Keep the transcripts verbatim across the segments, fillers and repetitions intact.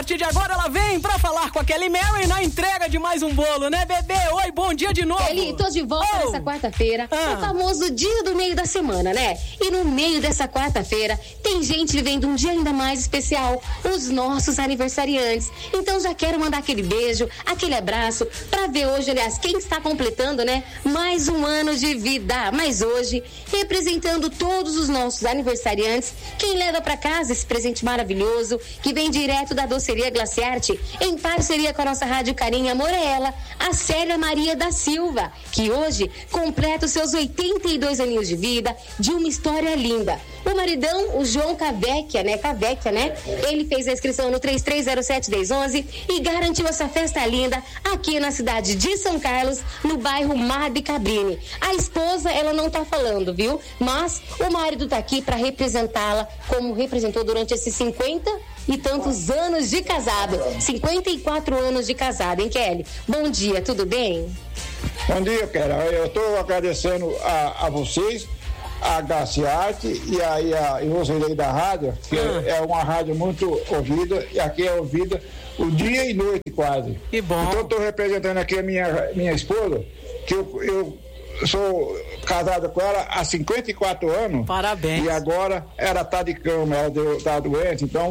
partir de agora ela vem pra falar com a Kelly Mary na entrega de mais um bolo, né, bebê? Oi, bom dia de novo. Kelly, tô de volta oh. nessa quarta-feira, ah. o famoso dia do meio da semana, né? E no meio dessa quarta-feira tem gente vivendo um dia ainda mais especial, os nossos aniversariantes. Então já quero mandar aquele beijo, aquele abraço, pra ver hoje, aliás, quem está completando, né, mais um ano de vida. Mas hoje, representando todos os nossos aniversariantes, quem leva pra casa esse presente maravilhoso, que vem direto da Doceria Glaciarte, em parceria com a nossa Rádio Carinha Amor é ela, a Célia Maria da Silva, que hoje completa os seus oitenta e dois aninhos de vida, de uma história linda. O maridão, o João Cavecchia, né, Cavecchia, né? Ele fez a inscrição no três três zero sete, um zero um um e garantiu essa festa linda aqui na cidade de São Carlos, no bairro Mar de Cabrini. A esposa, ela não tá falando, viu? Mas o marido tá aqui para representá-la, como representou durante esses cinquenta e tantos anos de casado. cinquenta e quatro anos de casado, hein, Kelly? Bom dia, tudo bem? Bom dia, Kelly. Eu estou agradecendo a, a vocês, a Glaciarte e a, e a e vocês aí da rádio, que ah. é uma rádio muito ouvida, e aqui é ouvida o dia e noite quase. Que bom. Então eu estou representando aqui a minha, minha esposa, que eu, eu sou casado com ela há cinquenta e quatro anos. Parabéns. E agora ela está de cama, ela está doente, então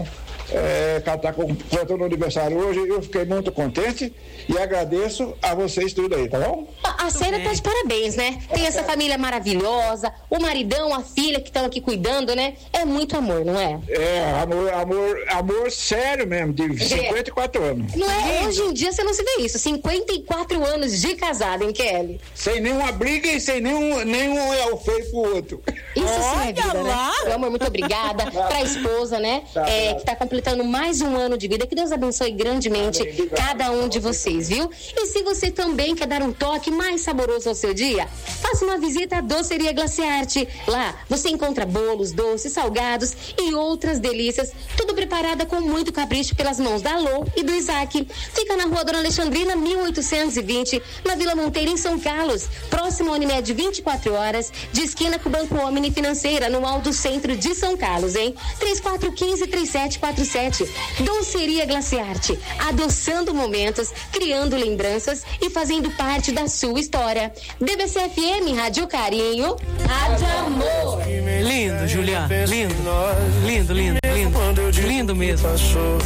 é, ela está completando o aniversário hoje. Eu fiquei muito contente e agradeço a vocês tudo aí, tá bom? A, a Célia tá de parabéns, né? Tem essa família maravilhosa, o maridão, a filha que estão aqui cuidando, né? É muito amor, não é? É, amor, amor, amor sério mesmo, de cinquenta e quatro anos. Não é? Hoje em dia você não se vê isso. cinquenta e quatro anos de casado, hein, Kelly? Sem nenhuma briga e sem nenhum, nenhum é o feio pro outro. Isso sim é vida, lá. né? Meu amor, muito obrigada. Pra esposa, né? Tá, é, tá. que tá completando mais um ano de vida. Que Deus abençoe grandemente Amém. cada um de vocês, viu? E se você também quer dar um toque mais saboroso ao seu dia, faça uma visita à Doceria Glaciarte. Lá você encontra bolos, doces, salgados e outras delícias, tudo preparada com muito capricho pelas mãos da Alô e do Isaac. Fica na Rua Dona Alexandrina, mil oitocentos e vinte, na Vila Monteiro, em São Carlos, próximo ao Unimed vinte e quatro horas, de esquina com o Banco Omni Financeira, no Alto Centro de São Carlos, hein? três quatro um cinco, três sete quatro sete. Doceria Glaciarte, adoçando momentos, criando lembranças e fazendo parte da sua história. D B C F M, Rádio Carinho, Rádio Amor. Lindo, Juliana, lindo, lindo, lindo, lindo, lindo mesmo.